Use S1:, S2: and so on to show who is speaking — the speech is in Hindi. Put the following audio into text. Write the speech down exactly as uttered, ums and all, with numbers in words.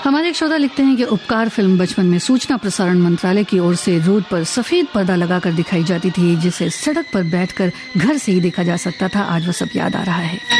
S1: हमारे एक श्रोता लिखते हैं कि उपकार फिल्म बचपन में सूचना प्रसारण मंत्रालय की ओर से रोड पर सफेद पर्दा लगाकर दिखाई जाती थी, जिसे सड़क पर बैठकर घर से ही देखा जा सकता था। आज वो सब याद आ रहा है।